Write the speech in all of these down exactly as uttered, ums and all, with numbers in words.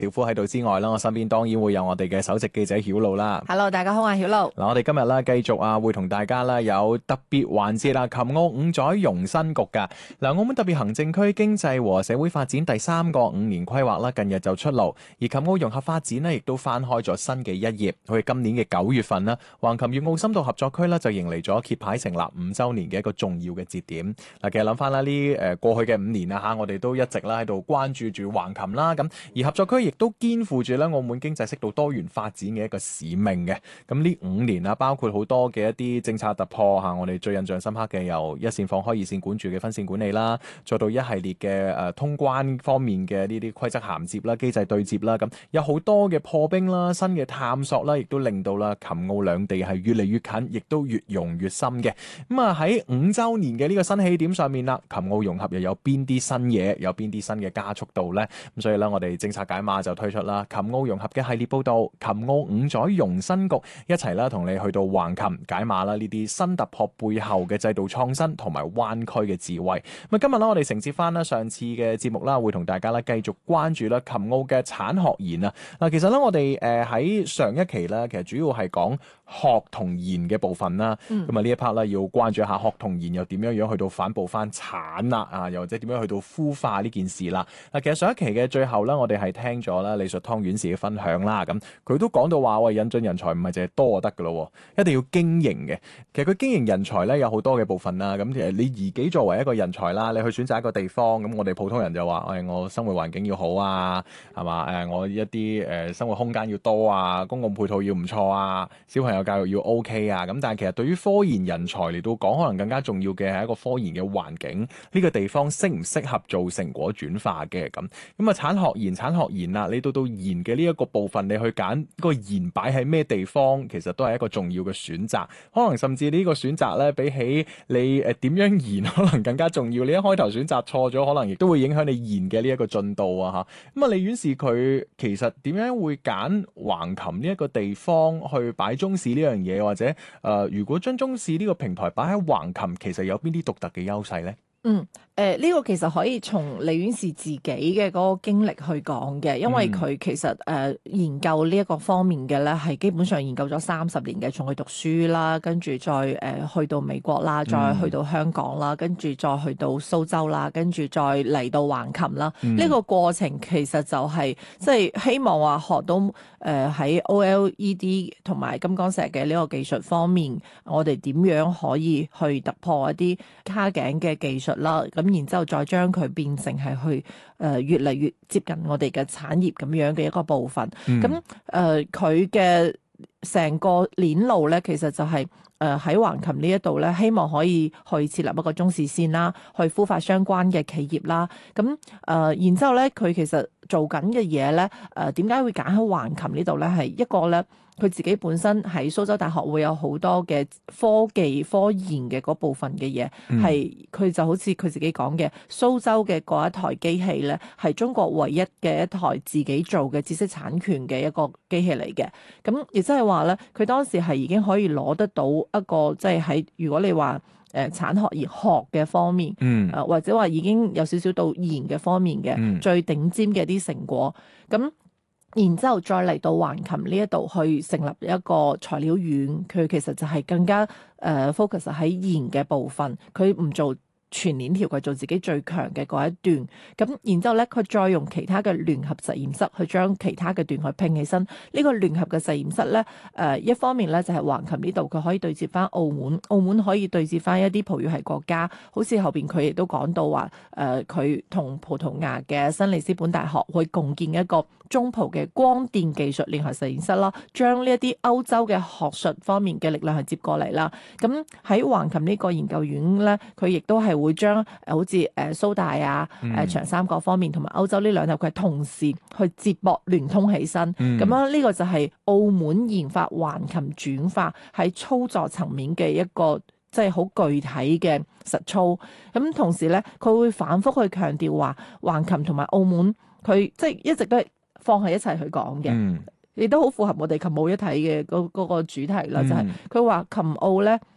小夫喺度之外啦，我身邊當然會有我哋嘅首席記者曉露啦。 Hello， 大家好，我係曉露。 嗱，我哋今日咧繼續啊，會同大家咧有特別環節啦，琴澳五載融新局噶。嗱，澳門特別行政區經濟和社會發展第三個五年規劃啦，近日就出爐，而琴澳融合發展呢，亦都翻開咗新嘅一頁。好似今年嘅九月份啦，橫琴粵澳深度合作區咧就迎嚟咗揭牌成立五週年嘅一個重要嘅節點。嗱，其實諗翻啦，呢誒過去嘅五年啊嚇，我哋都一直啦喺度關注住橫琴啦，咁而合作區亦都肩負住咧澳門經濟適度多元發展嘅一個使命嘅。咁呢五年啊，包括好多嘅一啲政策突破嚇，我哋最印象深刻嘅由一線放開二線管住嘅分線管理啦，再到一系列嘅誒通關方面嘅呢啲規則銜接啦、機制對接啦，咁有好多嘅破冰啦、新嘅探索啦，亦都令到啦琴澳兩地係越嚟越近，亦都越融越深嘅。咁啊喺五週年嘅呢個新起點上面啦，琴澳融合又有邊啲新嘢，有邊啲新嘅加速度呢？咁所以咧，我哋政策解碼就推出啦琴澳融合嘅系列報導，琴澳五載融新局，一齊啦同你去到橫琴解碼啦呢啲新突破背後嘅制度創新同埋灣區嘅智慧。咁啊，今日啦，我哋承接翻啦上次嘅節目啦，會同大家咧繼續關注啦琴澳嘅產學研啊。嗱，其實咧我哋誒喺上一期咧，其實主要係講學同研嘅部分啦。咁啊呢一 part 咧要關注一下學同研又點樣樣去到反哺翻產啦啊，又或者點樣去到孵化呢件事啦。嗱，其實上一期嘅最後咧，我哋係聽咗啦李淑湯院士嘅分享啦。咁佢都講到話喂，引進人才唔係淨係多就得噶咯，一定要經營嘅。其實佢經營人才咧有好多嘅部分啦。咁其實你自己作為一個人才啦，你去選擇一個地方，咁我哋普通人就話喂，我生活環境要好啊，係嘛？誒，我一啲誒生活空間要多啊，公共配套要唔錯啊，小朋友教育要 OK 啊。咁但係其實對於科研人才嚟到講，可能更加重要嘅係一個科研嘅環境，呢個地方適唔適合做成果轉化嘅咁。咁啊，產學研產學研啦，你到到研嘅呢一個部分，你去揀個研擺喺咩地方，其實都係一個重要嘅選擇。可能甚至呢個選擇咧，比起你誒點樣研，可能更加重要。你一開頭選擇錯咗，可能亦都會影響你研嘅呢一個進度啊嚇。咁啊，李院士佢其實點樣會揀橫琴呢一個地方去擺中試呢樣嘢，或者誒、呃，如果將中試呢個平台擺喺橫琴，其實有邊啲獨特嘅優勢咧？ 嗯，誒、呃、呢、這個其實可以從李院士自己嘅嗰個經歷去講嘅，因為佢其實誒、呃、研究呢一個方面嘅咧，係基本上研究咗三十年嘅，從佢讀書啦，跟住再誒、呃、去到美國啦，再去到香港啦，跟住再去到蘇州啦，跟住再嚟到橫琴啦。呢、嗯、個過程其實就係即係希望話學到誒喺、呃、O L E D 同埋金剛石嘅呢個技術方面，我哋點樣可以去突破一啲卡頸嘅技術啦，咁然之後再將佢變成係去誒、呃、越嚟越接近我哋嘅產業咁樣嘅一個部分。咁誒佢嘅成個鏈路咧，其實就係誒喺橫琴呢一度咧，希望可以去設立一個中試線啦，去孵化相關嘅企業啦。咁誒、呃、然之後咧，佢其實做緊嘅嘢咧，誒點解會揀喺橫琴呢度咧？係一個咧。佢自己本身喺蘇州大學會有好多嘅科技科研嘅嗰部分嘅嘢，係佢、嗯、就好似佢自己講嘅，蘇州嘅嗰一台機器咧，係中國唯一嘅一台自己做嘅知識產權嘅一個機器嚟嘅。咁亦即係話咧，佢當時係已經可以攞得到一個即係喺如果你話誒、呃、產學研學嘅方面，嗯、呃，或者話已經有少少到研嘅方面嘅、嗯、最頂尖嘅啲成果，咁。然之後再嚟到橫琴呢一度去成立一個材料院，佢其實就係更加誒、呃、focus 喺研嘅部分，佢唔做全鏈條，佢做自己最強嘅嗰一段。咁然之後咧，佢再用其他嘅聯合實驗室去將其他嘅段去拼起身。呢、這個聯合嘅實驗室咧，誒、呃、一方面咧就係、是、橫琴呢度佢可以對接翻澳門，澳門可以對接翻一啲葡語系國家，好似後邊佢亦都講到話，誒佢同葡萄牙嘅新里斯本大學會共建一個中葡嘅光電技術聯合實驗室啦，將呢一啲歐洲嘅學術方面嘅力量係接過嚟啦。咁喺橫琴呢個研究院咧，佢亦都係會將誒好似誒蘇大啊、誒、呃、長三角方面同埋歐洲呢兩頭佢係同時去接駁聯通起身。咁樣呢個就係澳門研發橫琴轉化喺操作層面嘅一個即係好具體嘅實操。咁同時咧，佢會反覆去強調話橫琴同埋澳門，佢即係一直都係放喺一齊去講嘅，亦都好符合我哋琴澳一體嘅嗰嗰個主題啦。嗯、就係佢話琴澳咧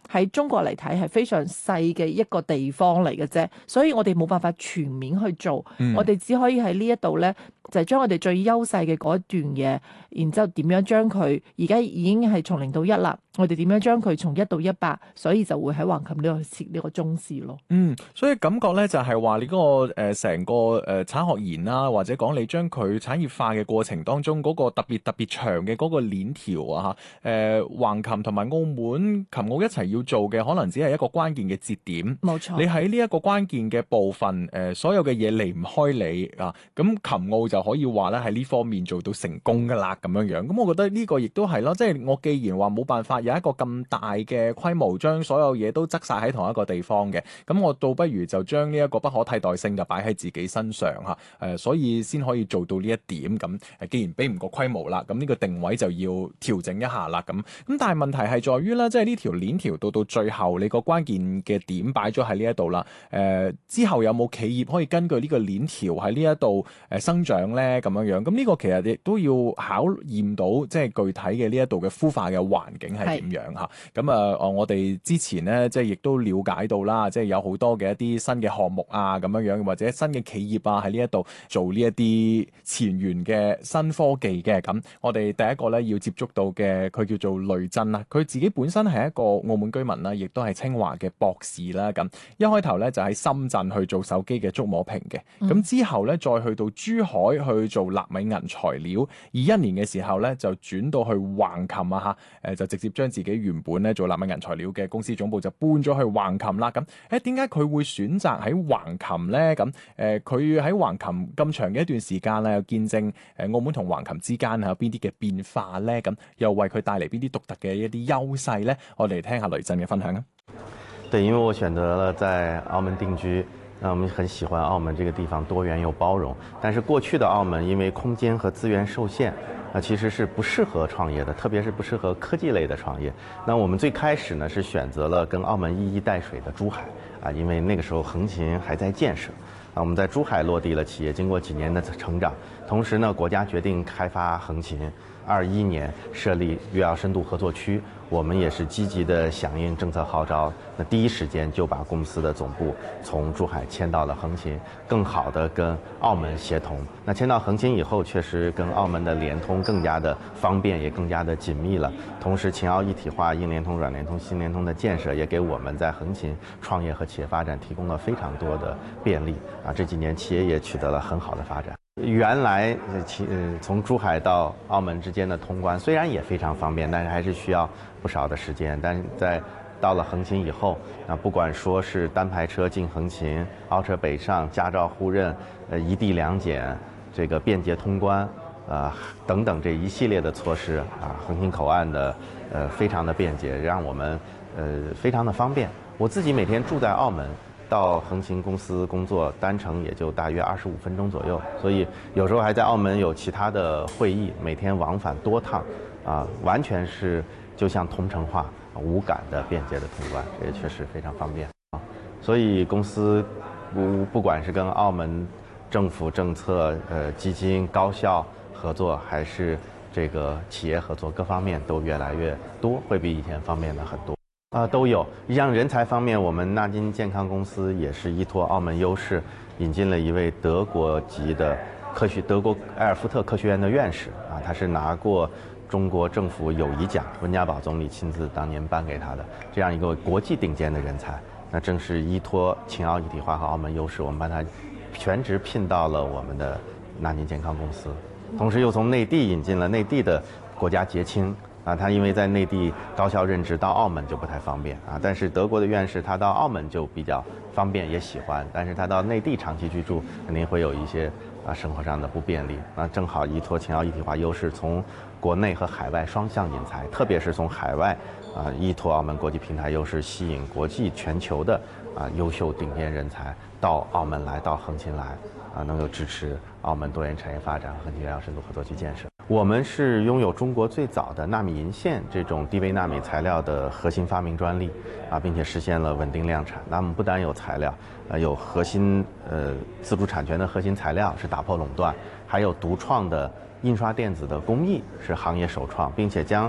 喺中國嚟睇係非常細嘅一個地方嚟嘅啫，所以我哋冇辦法全面去做， 嗯、 我哋只可以喺呢一度咧，就係將我哋最優勢嘅嗰一段嘢，然之後點樣將佢而家已經係從零到一啦，我哋點樣將佢從一到一百，所以就會喺橫琴呢度設呢個中試咯。 嗯，所以感覺咧就係話你嗰個誒成個誒產學研啦，或者講你將佢產業化嘅過程當中嗰個特別特別長嘅嗰個鏈條啊嚇，誒橫琴同埋澳門琴澳一齊要做嘅，可能只係一個關鍵嘅節點。 冇錯， 你喺呢一個關鍵嘅部分，誒所有嘅嘢離唔開你啊，咁琴澳就可以話咧喺呢方面做到成功噶啦咁樣樣。咁我覺得呢個亦都係咯，即係我既然話冇辦法有一個咁大嘅規模，將所有嘢都側晒喺同一個地方嘅，咁我倒不如就將呢一個不可替代性就擺喺自己身上嚇，誒所以先可以做到呢一點。咁誒既然比唔過規模啦，咁呢個定位就要調整一下啦。咁咁但係問題係在於咧，即係呢條鏈條到到最後，你個關鍵嘅點擺咗喺呢一度啦。誒、呃、之後有冇企業可以根據呢個鏈條喺呢一度誒生長咧？咁樣樣，咁呢個其實亦都要考驗到即係具體嘅呢一度嘅孵化嘅環境係點樣嚇。咁啊，呃、我哋之前咧即係亦都了解到啦，即係有好多嘅一啲新嘅項目啊，咁樣樣或者新嘅企業啊喺呢一度做呢一啲前沿嘅新科技嘅。咁我哋第一個咧要接觸到嘅，佢叫做雷震啦，佢自己本身係一個澳門居民啦，亦都係清華嘅博士啦。咁一開頭咧就喺深圳去做手機嘅觸摸屏嘅，咁、嗯、之後咧再去到珠海去做納米銀材料，二一年嘅時候咧就轉到去橫琴啊嚇，誒就直接將自己原本咧做納米銀材料嘅公司總部就搬咗去橫琴啦。咁誒點解佢會選擇喺橫琴咧？咁誒佢喺橫琴咁長嘅一段時間啦，又見證誒澳門同橫琴之間係有邊啲嘅變化咧？咁又為佢帶嚟邊啲獨特嘅一啲優勢咧？我哋聽下雷震嘅分享啊！ 對，因為我選擇了在澳門定居，那我們很喜歡澳門這個地方多元又包容。但是過去的澳門因為空間和資源受限，啊，其實是不適合創業的，特別是不適合科技類的創業。那我們最開始呢是選擇了跟澳門一衣帶水的珠海，啊，因為那個時候橫琴還在建設，啊，我們在珠海落地了企業，經過幾年的成長，同時呢國家決定開發橫琴，二一年設立粵澳深度合作區。我們也是積極的響應政策號召，那第一時間就把公司的總部從珠海遷到了橫琴，更好的跟澳門協同。那遷到橫琴以後，確實跟澳門的聯通更加的方便，也更加的緊密了。同時，秦澳一體化、硬聯通、軟聯通、新聯通的建設，也給我們在橫琴創業和企業發展提供了非常多的便利。啊，這幾年企業也取得了很好的發展。原來其呃從珠海到澳門之間的通關雖然也非常方便，但是還是需要不少的時間。但是在到了橫琴以後，啊，不管說是單排車進橫琴、澳車北上、駕照互認、呃一地兩檢、這個便捷通關，啊、呃、等等這一系列的措施，啊，橫琴口岸的呃非常的便捷，讓我們呃非常的方便。我自己每天住在澳門，到橫琴公司工作單程也就大約二十五分鐘左右，所以有時候還在澳門有其他的會議，每天往返多趟，啊，完全是就像同城化無感的便捷的通關，這也確實非常方便啊。所以公司不不管是跟澳門政府政策、呃基金、高校合作，還是這個企業合作，各方面都越來越多，會比以前方便了很多。啊，都有。像人才方面，我們納金健康公司也是依託澳門優勢，引進了一位德國籍的科學德國埃爾福特科學院的院士啊，他是拿過中國政府友誼獎，溫家寶總理親自當年頒給他的這樣一個國際頂尖的人才。那正是依託秦澳一體化和澳門優勢，我們把他全職聘到了我們的納金健康公司，同時又從內地引進了內地的國家傑青。啊，他因為在內地高校任職，到澳門就不太方便啊。但是德國的院士，他到澳門就比較方便，也喜歡。但是他到內地長期居住，肯定會有一些啊生活上的不便利。啊，正好依託秦澳一體化優勢，從國內和海外雙向引才，特別是從海外啊依託澳門國際平台優勢，吸引國際全球的啊優秀頂尖人才到澳門來，到橫琴來，啊，能夠支持澳門多元產業發展和橫琴粵澳深度合作區建設。我們是擁有中國最早的納米銀線這種低微納米材料的核心發明專利，啊，並且實現了穩定量產。那我們不單有材料，呃，有核心呃自主產權的核心材料是打破壟斷，還有獨創的印刷電子的工藝是行業首創，並且將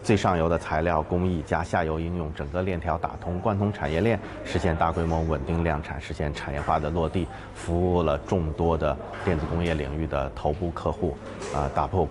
最上游的材料工艺加下游应用，整个链条打通，贯通产业链，实现大规模稳定量产，实现产业化的落地，服务了众多的电子工业领域的头部客户，啊、打破